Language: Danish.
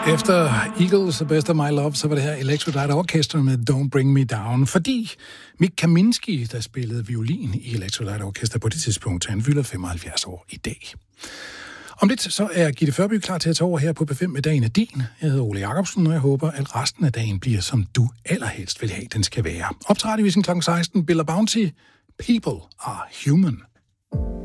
Efter Eagles og Best of My Love, så var det her Electric Light Orchestra med Don't Bring Me Down, fordi Mick Kaminski, der spillede violin i Electric Light Orchestra på det tidspunkt, han fylder 75 år i dag. Om lidt så er Gitte Førby klar til at tage over her på P5 med Dagen er din. Jeg hedder Ole Jacobsen, og jeg håber, at resten af dagen bliver, som du allerhelst vil have, den skal være. Optrædevisen kl. 16, Bill Bounty, People Are Human.